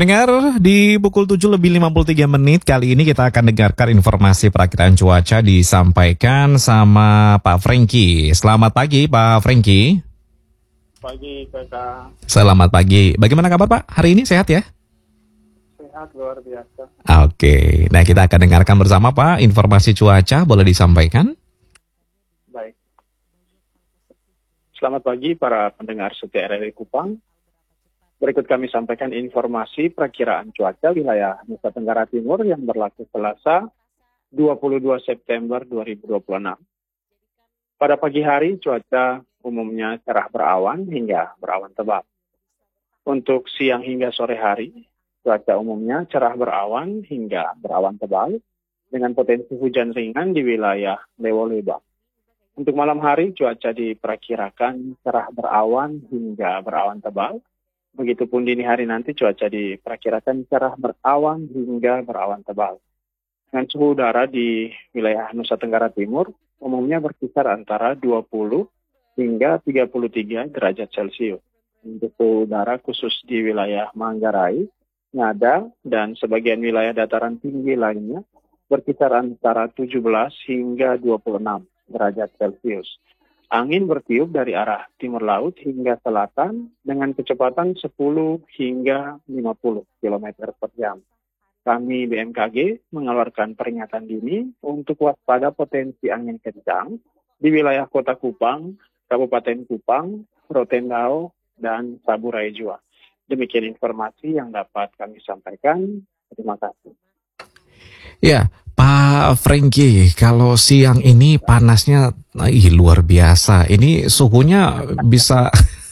Pendengar, di pukul 7:53 kali ini kita akan dengarkan informasi perakiraan cuaca disampaikan sama Pak Franky. Selamat pagi Pak Franky. Pagi kakak. Selamat pagi. Bagaimana kabar Pak? Hari ini sehat ya? Sehat luar biasa. Oke, nah kita akan dengarkan bersama Pak informasi cuaca, boleh disampaikan? Baik. Selamat pagi para pendengar setia RRI Kupang. Berikut kami sampaikan informasi perakiraan cuaca wilayah Nusa Tenggara Timur yang berlaku Selasa 22 September 2026. Pada pagi hari cuaca umumnya cerah berawan hingga berawan tebal. Untuk siang hingga sore hari, cuaca umumnya cerah berawan hingga berawan tebal dengan potensi hujan ringan di wilayah Lewo-Lebak. Untuk malam hari cuaca diperkirakan cerah berawan hingga berawan tebal. Begitupun dini hari nanti cuaca diperkirakan cerah berawan hingga berawan tebal. Dengan suhu udara di wilayah Nusa Tenggara Timur umumnya berkisar antara 20 hingga 33 derajat Celcius. Untuk suhu udara khusus di wilayah Manggarai, Ngada, dan sebagian wilayah dataran tinggi lainnya berkisar antara 17 hingga 26 derajat Celcius. Angin bertiup dari arah timur laut hingga selatan dengan kecepatan 10 hingga 50 km per jam. Kami BMKG mengeluarkan peringatan dini untuk waspada potensi angin kencang di wilayah Kota Kupang, Kabupaten Kupang, Rotendao, dan Saburai Jua. Demikian informasi yang dapat kami sampaikan. Terima kasih. Ya, Pak Franky, kalau siang ini panasnya luar biasa. Ini suhunya bisa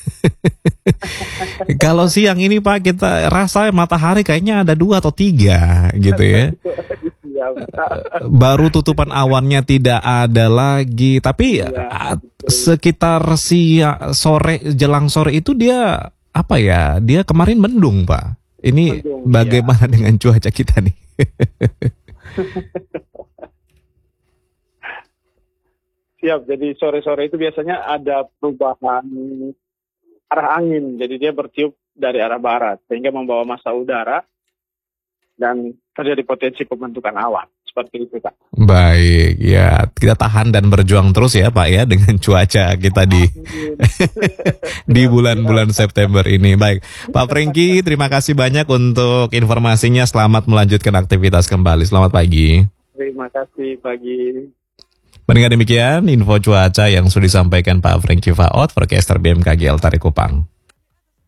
kalau siang ini Pak kita rasa matahari kayaknya ada 2 atau 3 gitu ya. Baru tutupan awannya tidak ada lagi. Tapi sekitar sore jelang sore itu dia apa ya? Dia kemarin mendung Pak. Ini bagaimana dengan cuaca kita nih? Siap, jadi sore-sore itu biasanya ada perubahan arah angin, jadi dia bertiup dari arah barat, sehingga membawa massa udara dan terjadi potensi pembentukan awan, seperti itu Pak. Baik, ya kita tahan dan berjuang terus ya Pak ya dengan cuaca kita di bulan-bulan September ini. Baik, Pak Franky, terima kasih banyak untuk informasinya. Selamat melanjutkan aktivitas kembali. Selamat pagi. Terima kasih pagi. Mendengar demikian info cuaca yang sudah disampaikan Pak Franky Faot, forecaster BMKG Altari Kupang.